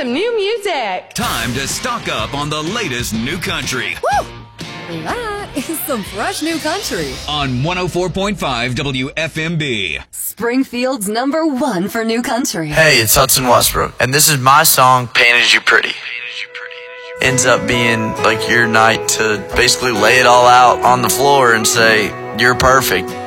some new music. Time to stock up on the latest new country. Woo! That is some fresh new country. On 104.5 WFMB. Springfield's #1 for new country. Hey, it's Hudson Westbrook, and this is my song, Painted You Pretty. Ends up being like your night to basically lay it all out on the floor and say, you're perfect.